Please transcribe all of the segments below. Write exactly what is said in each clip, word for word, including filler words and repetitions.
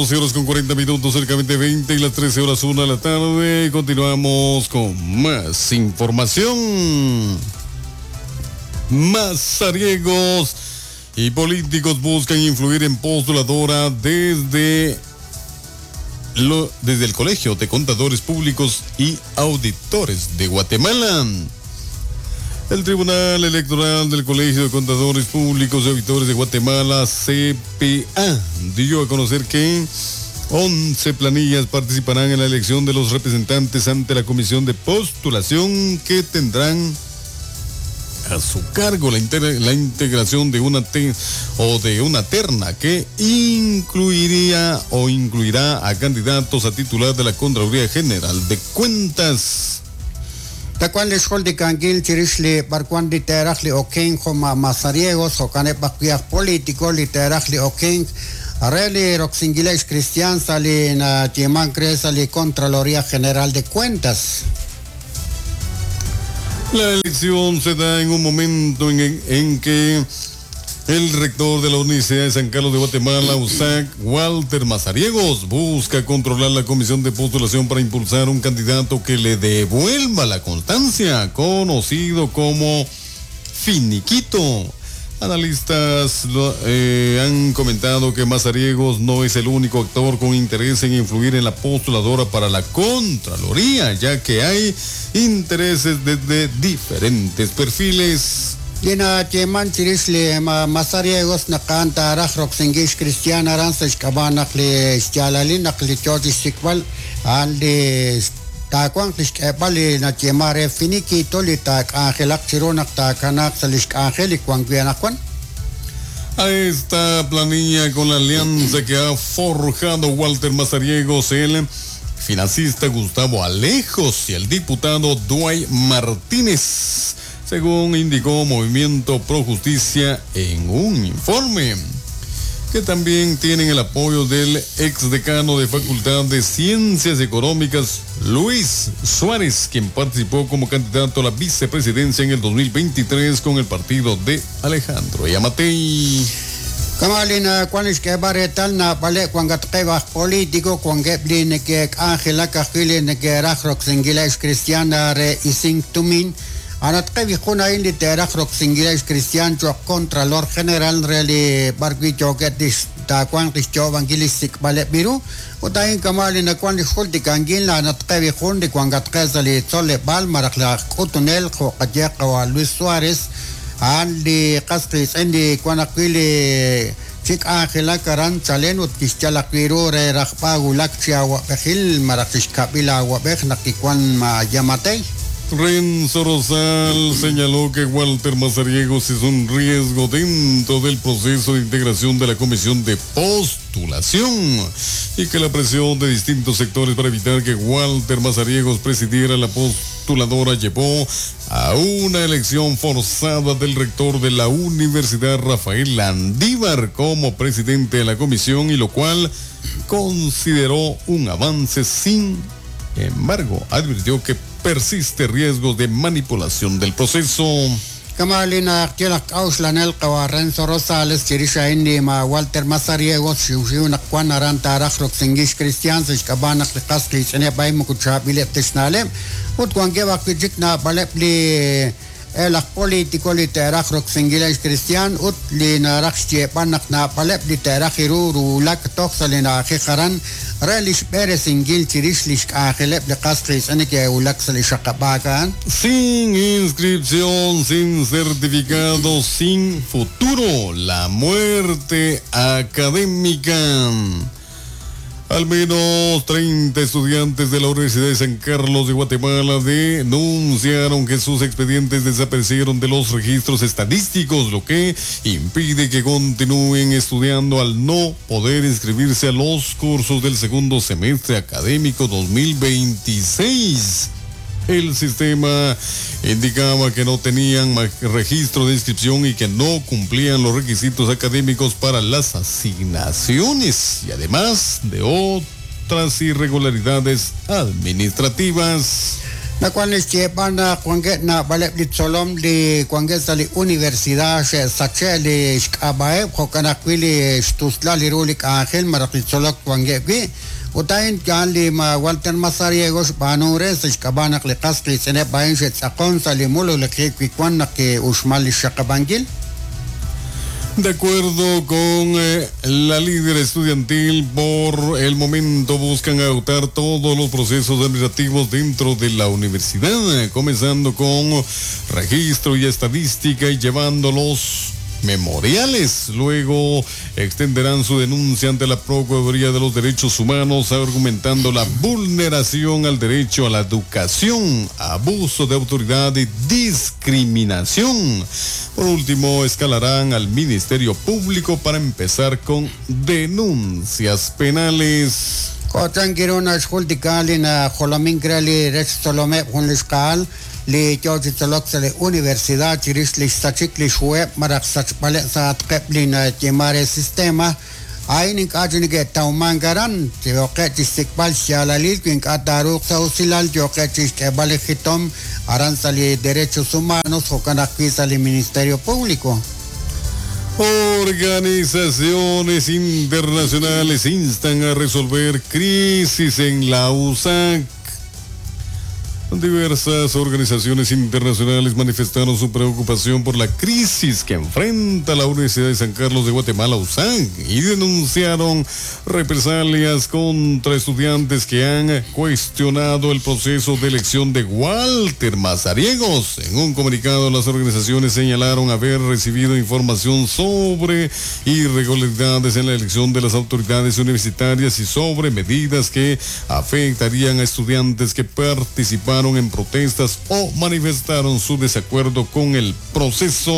doce horas con cuarenta minutos, cercamente veinte y las trece horas una de la tarde. Continuamos con más información. Mazariegos y políticos buscan influir en postuladora desde, lo, desde el Colegio de Contadores Públicos y Auditores de Guatemala. El Tribunal Electoral del Colegio de Contadores Públicos y Auditores de Guatemala, C P A, dio a conocer que once planillas participarán en la elección de los representantes ante la comisión de postulación que tendrán a su cargo la, inter- la integración de una te- o de una terna que incluiría o incluirá a candidatos a titular de la Contraloría General de Cuentas. Tacuan les holdi kangil chirishli barcuan literajli oking homa mazariegos o cane baquias político literajli oking areli roxingiles cristian sali na timan sali Contraloría General de Cuentas. La elección se da en un momento en, en que el rector de la Universidad de San Carlos de Guatemala, U S A C, Walter Mazariegos, busca controlar la comisión de postulación para impulsar un candidato que le devuelva la constancia, conocido como finiquito. Analistas lo, eh, han comentado que Mazariegos no es el único actor con interés en influir en la postuladora para la Contraloría, ya que hay intereses desde diferentes perfiles. Dina timan chirisli Mazariegos na kanta arach roxingish Cristian aransa shkabanakli shjalalin nakli choji sikbal andi takwang lishkebali na tiemare finiki tolitak angelak chironak takanak salishk angelik wangvianakwan. A esta planilla con la alianza que ha forjado Walter Mazariegos, el financista Gustavo Alejos y el diputado Dwight Martínez, según indicó Movimiento Pro Justicia en un informe, que también tienen el apoyo del exdecano de Facultad de Ciencias Económicas, Luis Suárez, quien participó como candidato a la vicepresidencia en el dos mil veintitrés con el partido de Alejandro Yamatei. Kamalina kwanis ke baretal na pale kwangat kebah político kwangebli ne ke Ángela Cajile ne ke rachrox ingiles cristiana re ising tumin anat kebi khuna in literach rox ingiles cristian jo Contralor General reli bargui joget dis ta kwan kicho evangelistic pale biru utain kamalina kwan khulti kangin la anat kebi khun de kwangat kazali tole bal marakla kutunel kho qajaq wa Luis Suárez andi qasqis andi kwanaqili chik Ángela karan chalen ut kischala kiro re rakhpa gulak chiawa behil marakish kapila wa beh nakikwan ma yamatei. Renzo Rosal señaló que Walter Mazariegos es un riesgo dentro del proceso de integración de la comisión de postulación y que la presión de distintos sectores para evitar que Walter Mazariegos presidiera la postuladora llevó a una elección forzada del rector de la Universidad Rafael Landívar como presidente de la comisión, y lo cual consideró un avance. Sin embargo, advirtió que persiste riesgo de manipulación del proceso. Kamalina aktilak auslanel Renzo Rosales chirisha indi ma Walter Mazariegos shiu na kwan aranta arachrox ingish Cristian sich kabanak liqasli sene bay mukuchabile tisnale ut kwan gebak jikna balepli elak politiko literach rox ingiles Cristian ut li na rakhche panak na balepli terakhiru rulak toxalina khikharan relish peres ingil chirishlish akhilep liqasli sene ke ulak salish qabakan. Sin inscripción, sin certificado, sin futuro, la muerte académica. Al menos treinta estudiantes de la Universidad de San Carlos de Guatemala denunciaron que sus expedientes desaparecieron de los registros estadísticos, lo que impide que continúen estudiando al no poder inscribirse a los cursos del segundo semestre académico dos mil veintiséis. El sistema indicaba que no tenían registro de inscripción y que no cumplían los requisitos académicos para las asignaciones, y además de otras irregularidades administrativas. Na cuando esteban na cuando na balep li solom li cuando sali universidad se sache li abae kokana kwili stusla li rulik angel marak li solok cuando bi utain kan li ma Walter Mazariegos banure se kabanak li kasli sene bain se sakon sali mulo li kikwan na ke usmal li shakabangil. De acuerdo con eh, la líder estudiantil, por el momento buscan agotar todos los procesos administrativos dentro de la universidad, eh, comenzando con registro y estadística y llevándolos memoriales. Luego extenderán su denuncia ante la Procuraduría de los Derechos Humanos, argumentando la vulneración al derecho a la educación, abuso de autoridad y discriminación. Por último, escalarán al Ministerio Público para empezar con denuncias penales. Kotang kiruna school dikali na kholamin grali restolome hunliskal li George Toloxale Universidad chiris li stachik li shwe marak sach pale sa tqebli na timare sistema ainin kajini ke taumangaran tioke istikbal sialalil kin kataruk sa usilal tioke iskebal khitom aran sali derechos humanos hokanakisa li Ministerio Público. Organizaciones internacionales instan a resolver crisis en la U S A C. Diversas organizaciones internacionales manifestaron su preocupación por la crisis que enfrenta la Universidad de San Carlos de Guatemala, U S A C, y denunciaron represalias contra estudiantes que han cuestionado el proceso de elección de Walter Mazariegos. En un comunicado, las organizaciones señalaron haber recibido información sobre irregularidades en la elección de las autoridades universitarias y sobre medidas que afectarían a estudiantes que participaron en protestas o manifestaron su desacuerdo con el proceso.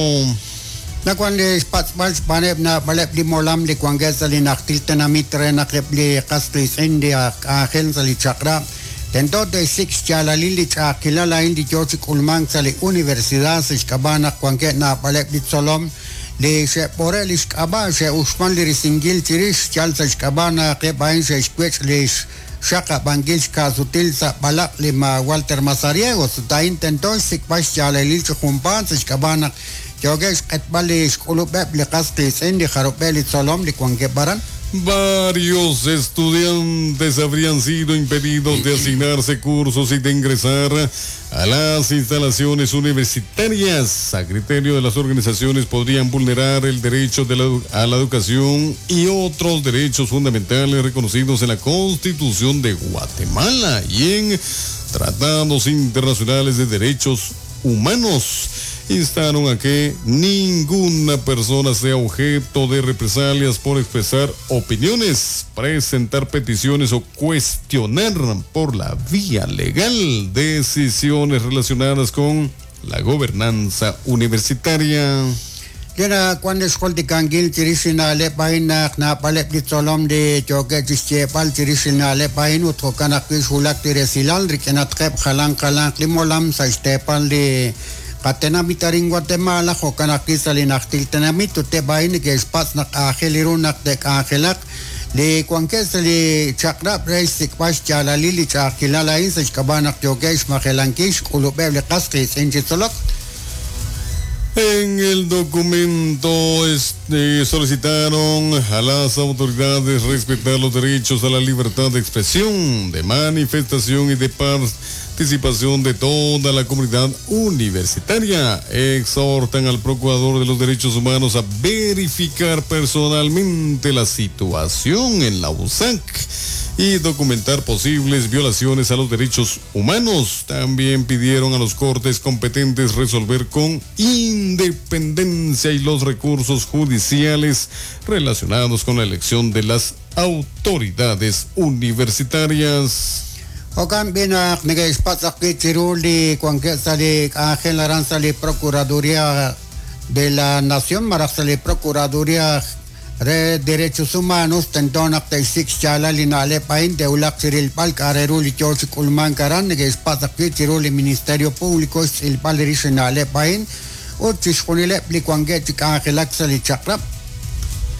Na cuando espatsbals paneb na balep li molam li kwangesa li naktilta na mitre na kepli kastris india agen sali chakra tento de six chala lili chakilala indi George Kulman sali universidad se skabana kwange na balep li solom li se pore li skaba se usman li risingil chiris chal se skabana ke bain se skwech li Shaka Bangil Kazutil sa balak lima Walter Mazariegos ta intentó sikpas chala lili chumpan se skabana Yogesh Katbali Skulubeb Likastis Endi Jarupeli Solom Likwangebaran. Varios estudiantes habrían sido impedidos de asignarse cursos y de ingresar a las instalaciones universitarias. A criterio de las organizaciones, podrían vulnerar el derecho de la, a la educación y otros derechos fundamentales reconocidos en la Constitución de Guatemala y en tratados internacionales de derechos humanos. Instaron a que ninguna persona sea objeto de represalias por expresar opiniones, presentar peticiones o cuestionar por la vía legal decisiones relacionadas con la gobernanza universitaria. Kena cuando escuel de Kangil tirisina le paina na palep di solom de joge dische pal tirisina le pain utro kana kishulak tiresilal rikena trep khalang khalang limolam sa stepan de Katena mitaring Guatemala ho kanaki salinaktil tenamit te bain ke spas nak akhelirunak de akhelak le kwanke sali chakra preisik pas chala lili chakilala is kabanak yogesh makhelankish kulubel qasqis enjitolok. En el documento este, solicitaron a las autoridades respetar los derechos a la libertad de expresión, de manifestación y de participación de toda la comunidad universitaria. Exhortan al Procurador de los Derechos Humanos a verificar personalmente la situación en la U S A C y documentar posibles violaciones a los derechos humanos. También pidieron a los cortes competentes resolver con independencia y los recursos judiciales relacionados con la elección de las autoridades universitarias. Okan bina nega espasak ki tiruli kwanke sali akhelaran sali Procuraduría de la Nación marak sali Procuraduría de Derechos Humanos tentonak tay six chala linale pain de ulak siril pal kareruli George Kulman karan nega espasak ki tiruli Ministerio Público sil pal risinale pain o chiskunile pli kwanke chik akhelak sali chakrap.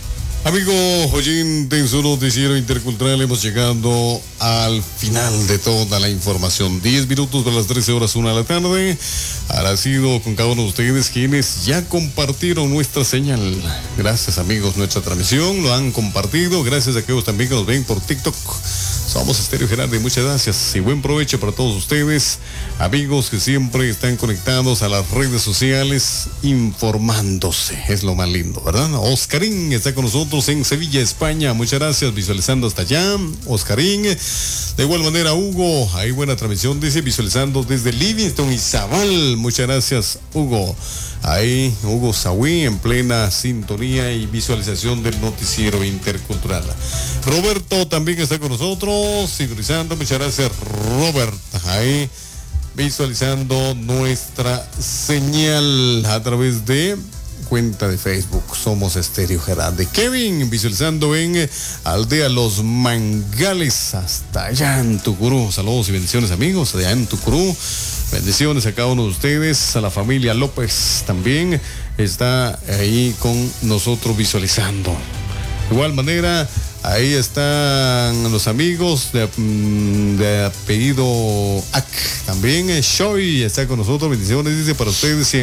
Amigo oyente, en su noticiero intercultural hemos llegado al final de toda la información. diez minutos de las trece horas, una de la tarde. Ha sido con cada uno de ustedes quienes ya compartieron nuestra señal. Gracias, amigos, nuestra transmisión lo han compartido. Gracias a aquellos también que nos ven por TikTok. Somos Estéreo Gerardo y muchas gracias y buen provecho para todos ustedes, amigos que siempre están conectados a las redes sociales informándose. Es lo más lindo, ¿verdad? Oscarín está con nosotros en Sevilla, España. Muchas gracias, visualizando hasta allá. Oscarín. De igual manera, Hugo, hay buena transmisión, dice, visualizando desde Livingston y Zabal. Muchas gracias, Hugo. Ahí, Hugo Sawi, en plena sintonía y visualización del noticiero intercultural. Roberto también está con nosotros, sintonizando. Muchas gracias, Robert. Ahí, visualizando nuestra señal a través de cuenta de Facebook. Somos Estéreo Gerardo. Kevin, visualizando en Aldea Los Mangales, hasta allá en Tucurú. Saludos y bendiciones, amigos, allá en Tucurú. Bendiciones a cada uno de ustedes, a la familia López también está ahí con nosotros visualizando. De igual manera, ahí están los amigos de, de apellido Ac. También Shoy está con nosotros. Bendiciones, dice, para ustedes.